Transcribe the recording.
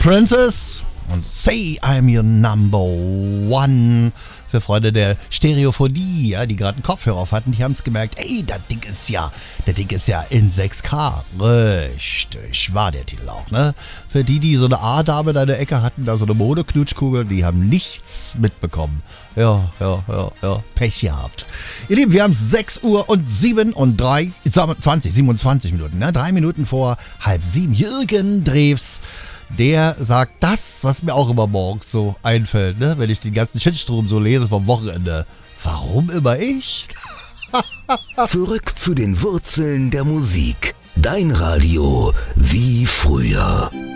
Princess und Say I'm Your Number One. Für Freunde der Stereophonie, ja, die gerade einen Kopfhörer auf hatten, die haben es gemerkt, ey, das Ding ist ja in 6K. Richtig, war der Titel auch, ne? Für die so eine A-Dame in der Ecke hatten, da so eine Modeknutschkugel, die haben nichts mitbekommen. Ja, Pech gehabt. Ihr Lieben, wir haben 6 Uhr und 27 Minuten, ne? 3 Minuten vor 6:30. Jürgen Drews, der sagt das, was mir auch immer morgens so einfällt, ne? Wenn ich den ganzen Shitstrom so lese vom Wochenende. Warum immer ich? Zurück zu den Wurzeln der Musik. Dein Radio wie früher.